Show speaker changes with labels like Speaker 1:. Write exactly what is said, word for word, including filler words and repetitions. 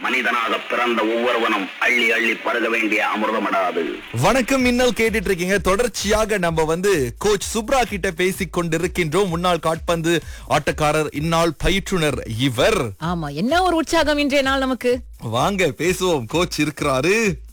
Speaker 1: மனிதனாக பிறந்த ஒவ்வொருவனும் அள்ளி அள்ளி பருக வேண்டிய அமிர்தமடாது.
Speaker 2: வணக்கம் மின்னல் கேட்டுட்டு இருக்கீங்க. தொடர்ச்சியாக நம்ம வந்து கோச் சுப்ரா கிட்ட பேசிக் கொண்டிருக்கின்றோம். முன்னாள் காட்பந்து ஆட்டக்காரர், இந்நாள் பயிற்றுனர் இவர்.
Speaker 3: ஆமா, என்ன ஒரு உற்சாகம் இன்றைய நாள் நமக்கு.
Speaker 2: வாங்க பேசுவோம். கோச் இருக்கிறாரு.